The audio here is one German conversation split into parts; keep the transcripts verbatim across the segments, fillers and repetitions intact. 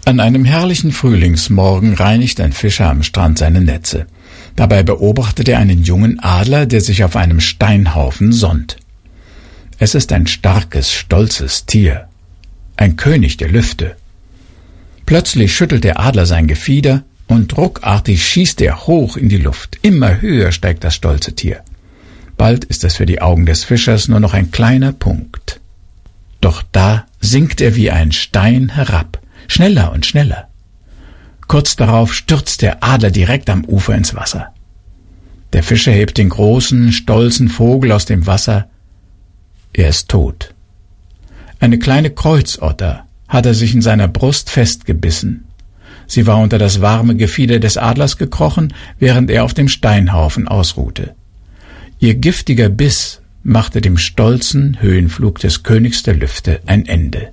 An einem herrlichen Frühlingsmorgen reinigt ein Fischer am Strand seine Netze. Dabei beobachtet er einen jungen Adler, der sich auf einem Steinhaufen sonnt. Es ist ein starkes, stolzes Tier, ein König der Lüfte. Plötzlich schüttelt der Adler sein Gefieder und ruckartig schießt er hoch in die Luft. Immer höher steigt das stolze Tier. Bald ist es für die Augen des Fischers nur noch ein kleiner Punkt. Doch da sinkt er wie ein Stein herab, schneller und schneller. Kurz darauf stürzt der Adler direkt am Ufer ins Wasser. Der Fischer hebt den großen, stolzen Vogel aus dem Wasser. Er ist tot. Eine kleine Kreuzotter hat er sich in seiner Brust festgebissen. Sie war unter das warme Gefieder des Adlers gekrochen, während er auf dem Steinhaufen ausruhte. Ihr giftiger Biss machte dem stolzen Höhenflug des Königs der Lüfte ein Ende.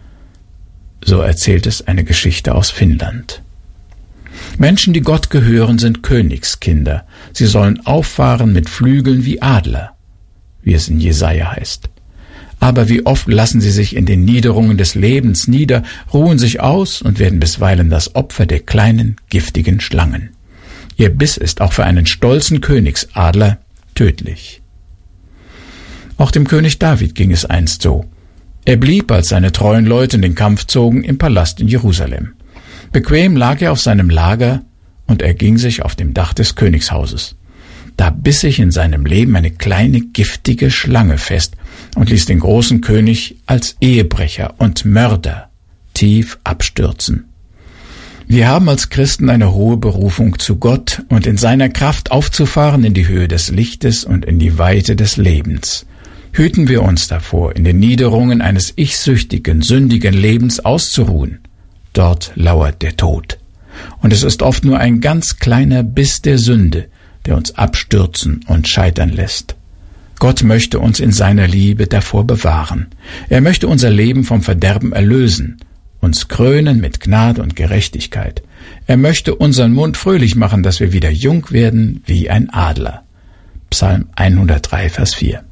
So erzählt es eine Geschichte aus Finnland. Menschen, die Gott gehören, sind Königskinder. Sie sollen auffahren mit Flügeln wie Adler, wie es in Jesaja heißt. Aber wie oft lassen sie sich in den Niederungen des Lebens nieder, ruhen sich aus und werden bisweilen das Opfer der kleinen, giftigen Schlangen. Ihr Biss ist auch für einen stolzen Königsadler tödlich. Auch dem König David ging es einst so. Er blieb, als seine treuen Leute in den Kampf zogen, im Palast in Jerusalem. Bequem lag er auf seinem Lager und erging sich auf dem Dach des Königshauses. Da biss sich in seinem Leben eine kleine giftige Schlange fest und ließ den großen König als Ehebrecher und Mörder tief abstürzen. Wir haben als Christen eine hohe Berufung zu Gott und in seiner Kraft aufzufahren in die Höhe des Lichtes und in die Weite des Lebens. Hüten wir uns davor, in den Niederungen eines ich-süchtigen, sündigen Lebens auszuruhen. Dort lauert der Tod. Und es ist oft nur ein ganz kleiner Biss der Sünde, der uns abstürzen und scheitern lässt. Gott möchte uns in seiner Liebe davor bewahren. Er möchte unser Leben vom Verderben erlösen, uns krönen mit Gnade und Gerechtigkeit. Er möchte unseren Mund fröhlich machen, dass wir wieder jung werden wie ein Adler. Psalm hundertdrei, Vers vier.